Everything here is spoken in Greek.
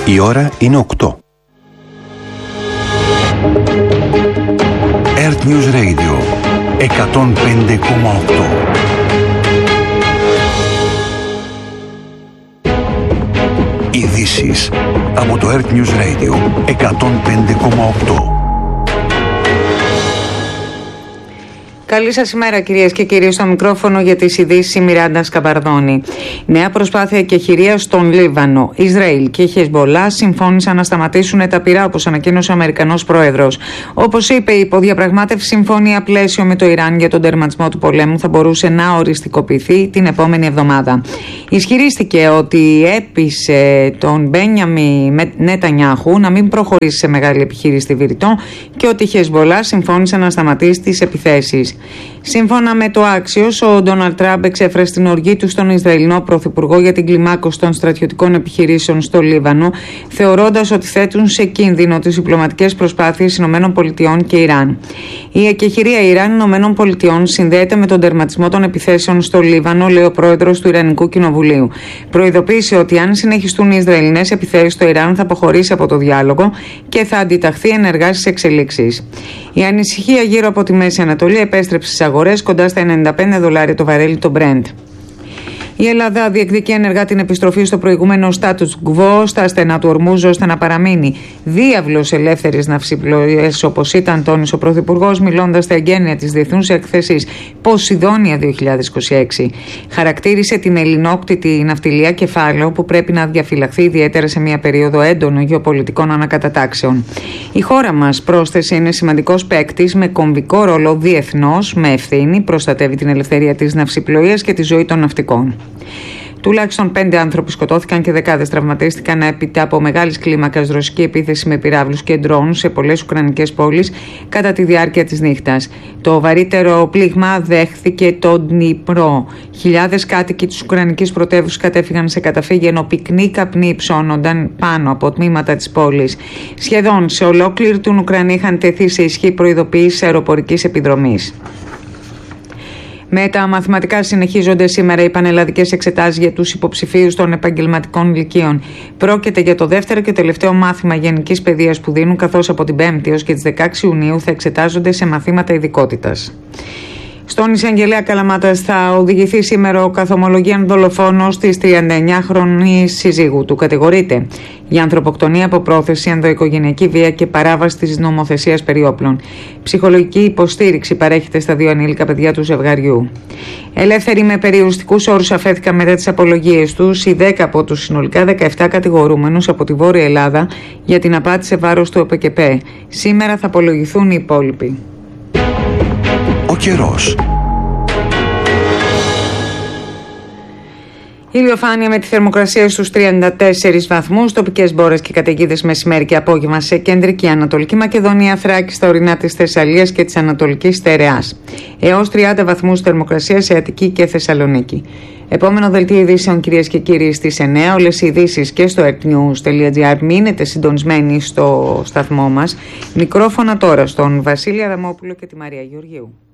Η ώρα είναι 8. Earth News Radio 105,8. Ειδήσεις από το Earth News Radio 105,8. Καλή σας ημέρα, κυρίες και κύριοι. Στο μικρόφωνο για τις ειδήσεις η Μιράντα Σκαμπαρδόνη. Νέα προσπάθεια εκεχηρίας στον Λίβανο. Ισραήλ και Χεσμολάχ συμφώνησαν να σταματήσουν τα πυρά, όπως ανακοίνωσε ο Αμερικανός πρόεδρος. Όπως είπε, η υποδιαπραγμάτευση συμφωνία πλαίσιο με το Ιράν για τον τερματισμό του πολέμου θα μπορούσε να οριστικοποιηθεί την επόμενη εβδομάδα. Ισχυρίστηκε ότι έπεισε τον Μπένιαμιν Νετανιάχου να μην προχωρήσει σε μεγάλη επιχείρηση στη Βηρητό και ότι η Χεσμολάχ συμφώνησε να σταματήσει τις επιθέσεις. Σύμφωνα με το Axios, ο Ντόναλντ Τραμπ εξέφρασε την οργή του στον Ισραηλινό Πρωθυπουργό για την κλιμάκωση των στρατιωτικών επιχειρήσεων στο Λίβανο, θεωρώντας ότι θέτουν σε κίνδυνο τις διπλωματικές προσπάθειες ΗΠΑ και Ιράν. Η εκεχηρία Ιράν-ΗΠΑ συνδέεται με τον τερματισμό των επιθέσεων στο Λίβανο, λέει ο πρόεδρος του Ιρανικού Κοινοβουλίου. Προειδοποίησε ότι αν συνεχιστούν οι Ισραηλινές επιθέσεις, το Ιράν θα αποχωρήσει από το διάλογο και θα αντιταχθεί ενεργά στις εξελίξεις. Η ανησυχία γύρω από τη Μέση Ανατολή επέστρεψε στις αγορές κοντά στα $95 το βαρέλι το Brent. Η Ελλάδα διεκδικεί ενεργά την επιστροφή στο προηγούμενο status quo στα στενά του Ορμούζ, ώστε να παραμείνει διάβλος ελεύθερης ναυσιπλοείας, όπως ήταν, τόνισε ο Πρωθυπουργός, μιλώντας στα εγγένεια της Διεθνούς Έκθεσης Ποσειδόνια 2026. Χαρακτήρισε την ελληνόκτητη ναυτιλία κεφάλαιο που πρέπει να διαφυλαχθεί ιδιαίτερα σε μια περίοδο έντονων γεωπολιτικών ανακατατάξεων. Η χώρα μας, πρόσθεσε, είναι σημαντικός παίκτης με κομβικό ρόλο διεθνώς, με ευθύνη, προστατεύει την ελευθερία της ναυσιπλοείας και τη ζωή των ναυτικών. Τουλάχιστον 5 άνθρωποι σκοτώθηκαν και δεκάδες τραυματίστηκαν έπειτα από μεγάλης κλίμακας ρωσική επίθεση με πυράβλους και ντρόουν σε πολλές ουκρανικές πόλεις κατά τη διάρκεια της νύχτας. Το βαρύτερο πλήγμα δέχθηκε τον Δνιπρό. Χιλιάδες κάτοικοι της ουκρανικής πρωτεύουσας κατέφυγαν σε καταφύγια, ενώ πυκνοί καπνοί υψώνονταν πάνω από τμήματα της πόλης. Σχεδόν σε ολόκληρη την Ουκρανία είχαν τεθεί σε ισχύ προειδοποιήσεις αεροπορικής επιδρομής. Με τα μαθηματικά συνεχίζονται σήμερα οι πανελλαδικές εξετάσεις για τους υποψηφίους των επαγγελματικών λυκείων. Πρόκειται για το δεύτερο και τελευταίο μάθημα γενικής παιδείας που δίνουν, καθώς από την 5η έως και τις 16 Ιουνίου θα εξετάζονται σε μαθήματα ειδικότητας. Στον εισαγγελέα Καλαμάτας θα οδηγηθεί σήμερα ο καθομολογίαν δολοφόνος της 39χρονης σύζυγου του. Κατηγορείται για ανθρωποκτονία από πρόθεση, ενδοοικογενειακή βία και παράβαση της νομοθεσίας περί όπλων. Ψυχολογική υποστήριξη παρέχεται στα 2 ανήλικα παιδιά του ζευγαριού. Ελεύθεροι με περιοριστικούς όρους αφέθηκαν μετά τις απολογίες τους οι 10 από τους συνολικά 17 κατηγορούμενους από τη Βόρεια Ελλάδα για την απάτη σε βάρος του ΟΠΕΚΕΠΕ. Σήμερα θα απολογηθούν οι υπόλοιποι. Ο καιρός. Ηλιοφάνεια με τη θερμοκρασία στους 34 βαθμούς, τοπικές μπόρες και καταιγίδες μεσημέρι και απόγευμα σε κεντρική Ανατολική Μακεδονία, Θράκη, στα ορεινά της Θεσσαλίας και της Ανατολικής Στερεάς. Έως 30 βαθμούς θερμοκρασία σε Αττική και Θεσσαλονίκη. Επόμενο δελτίο ειδήσεων, κυρίες και κύριοι, στις 9. Όλες οι ειδήσεις και στο earthnews.gr. Μείνετε συντονισμένοι στο σταθμό μας. Μικρόφωνα τώρα στον Βασίλη Αδαμόπουλο και τη Μαρία Γεωργίου.